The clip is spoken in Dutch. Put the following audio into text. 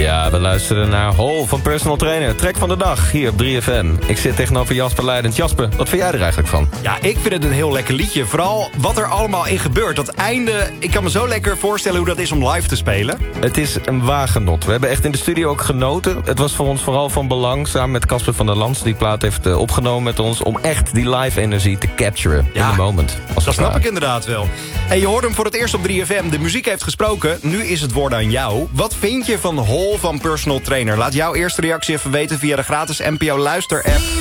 Ja, we luisteren naar Hol van Personal Trainer. Track van de dag, hier op 3FM. Ik zit tegenover Jasper Leidens. Jasper, wat vind jij er eigenlijk van? Ja, ik vind het een heel lekker liedje. Vooral wat er allemaal in gebeurt. Dat einde, ik kan me zo lekker voorstellen hoe dat is om live te spelen. Het is een wagenot. We hebben echt in de studio ook genoten. Het was voor ons vooral van belang, samen met Casper van der Lans... die plaat heeft opgenomen met ons... om echt die live energie te capturen in the moment. Dat snap ik inderdaad wel. En je hoort hem voor het eerst op 3FM. De muziek heeft gesproken. Nu is het woord aan jou. Wat vind je van Hol van Personal Trainer? Laat jouw eerste reactie even weten via de gratis NPO Luister-app.